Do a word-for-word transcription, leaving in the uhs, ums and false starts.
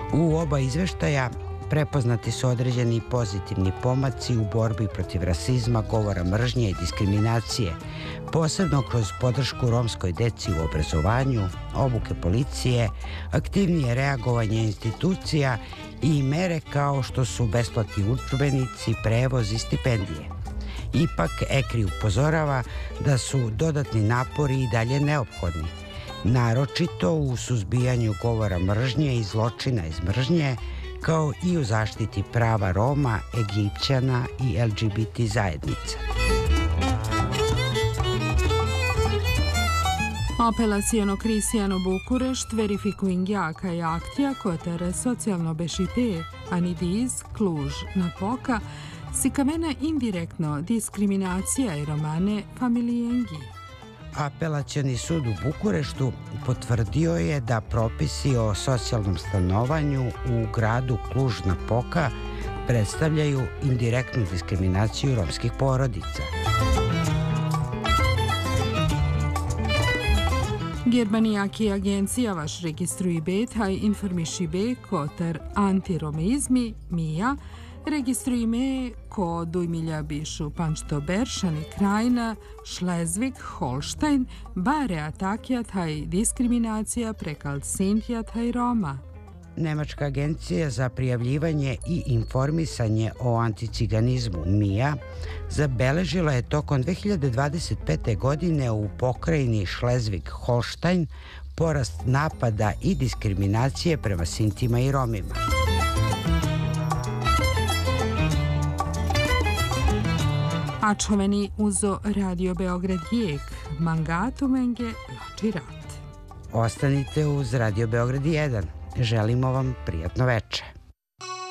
U oba izveštaja prepoznati su određeni pozitivni pomaci u borbi protiv rasizma, govora mržnje i diskriminacije, posebno kroz podršku romskoj deci u obrazovanju, obuke policije, aktivnije reagovanje institucija i mere kao što su besplatni udžbenici, prevoz i stipendije. Ipak, E C R I upozorava da su dodatni napori i dalje neophodni, naročito u suzbijanju govora mržnje i zločina iz mržnje, kao i u zaštiti prava Roma, Egipćana i L G B T zajednica. Apelaciono Cristiano Bucurest verificuinghia ca actia cotere socialno bešite anidis Cluj Napoca si kamena indirektno diskriminacija i romane familijengi. Apelacioni sud u Bukureštu potvrdio je da propisi o socijalnom stanovanju u gradu Cluj-Napoca predstavljaju indirektnu diskriminaciju romskih porodica. Gerbanijaki agencija vaš registruje betaj informišibe koter antiromizmi Mija registrujeme ko dujmilja bišu pančto Beršani krajina Šlezvik Holštajn bare atakjat haj diskriminacija prekal Sintjat haj Roma. Nemačka agencija za prijavljivanje i informisanje o anticiganizmu Mija zabeležila je tokom dve hiljade dvadeset pete. godine u pokrajini Šlezvik-Holštajn porast napada i diskriminacije prema Sintima i Romima. A čoveni uzo Radio Beograd jek, mangatu menge loči rat. Ostanite uz Radio Beograd jedan. Želimo vam prijatno veče.